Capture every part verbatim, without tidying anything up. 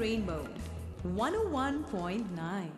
Rainbow one oh one point nine.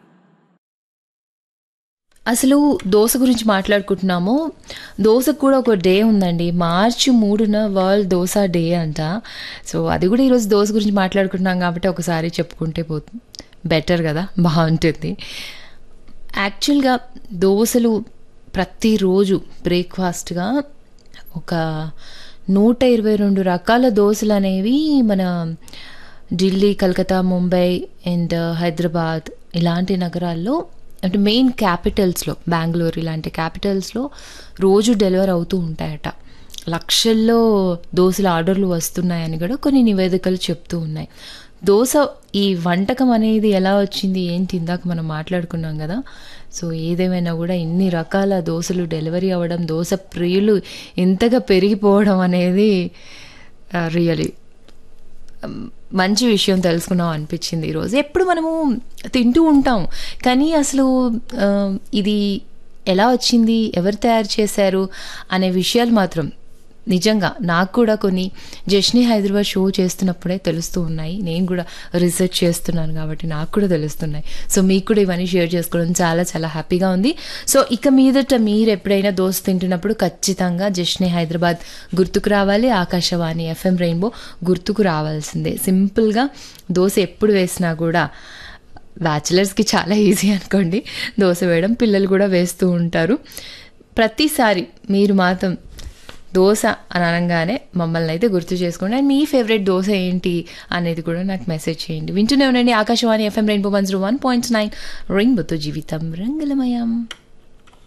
అసలు దోస గురించి మాట్లాడుకుంటున్నాము. దోసకు కూడా ఒక డే ఉందండి. మార్చి మూడున వరల్డ్ దోస డే అంట. సో అది కూడా ఈరోజు దోస గురించి మాట్లాడుకుంటున్నాం కాబట్టి ఒకసారి చెప్పుకుంటే పో బెటర్ కదా, బాగుంటుంది. యాక్చువల్గా దోశలు ప్రతిరోజు బ్రేక్ఫాస్ట్గా ఒక నూట ఇరవై రెండు రకాల దోశలు అనేవి మన ఢిల్లీ, కలకత్తా, ముంబై అండ్ హైదరాబాద్ ఇలాంటి నగరాల్లో, అంటే మెయిన్ క్యాపిటల్స్లో, బెంగళూరు ఇలాంటి క్యాపిటల్స్లో రోజు డెలివర్ అవుతూ ఉంటాయట. లక్షల్లో దోశల ఆర్డర్లు వస్తున్నాయని కూడా కొన్ని నివేదికలు చెప్తూ ఉన్నాయి. దోశ ఈ వంటకం అనేది ఎలా వచ్చింది ఏంటి ఇందాక మనం మాట్లాడుకున్నాం కదా. సో ఏదేమైనా కూడా ఇన్ని రకాల దోశలు డెలివరీ అవ్వడం, దోశ ప్రియులు ఇంతగా పెరిగిపోవడం అనేది రియలీ మంచి విషయం తెలుసుకున్నాం అనిపించింది ఈరోజు. ఎప్పుడు మనము తింటూ ఉంటాం కానీ అసలు ఇది ఎలా వచ్చింది, ఎవరు తయారు చేశారు అనే విషయాలు మాత్రం నిజంగా నాకు కూడా కొన్ని జష్ని హైదరాబాద్ షో చేస్తున్నప్పుడే తెలుస్తూ ఉన్నాయి. నేను కూడా రీసెర్చ్ చేస్తున్నాను కాబట్టి నాకు కూడా తెలుస్తున్నాయి. సో మీకు కూడా ఇవన్నీ షేర్ చేసుకోవడం చాలా చాలా హ్యాపీగా ఉంది. సో ఇక మీదట మీరు ఎప్పుడైనా దోశ తింటున్నప్పుడు ఖచ్చితంగా జష్ని హైదరాబాద్ గుర్తుకు రావాలి, ఆకాశవాణి ఎఫ్ఎం రెయిన్బో గుర్తుకు రావాల్సిందే. సింపుల్గా దోశ ఎప్పుడు వేసినా కూడా బ్యాచిలర్స్కి చాలా ఈజీ అనుకోండి దోశ వేయడం, పిల్లలు కూడా వేస్తూ ఉంటారు. ప్రతిసారి మీరు మాత్రం దోశ అని అనగానే మమ్మల్ని అయితే గుర్తు చేసుకోండి. అండ్ మీ ఫేవరెట్ దోశ ఏంటి అనేది కూడా నాకు మెసేజ్ చేయండి. వింటూనే ఉండండి Akashvani FM rainbow one zero one point nine రెయిన్బోతో జీవితం రంగులమయం.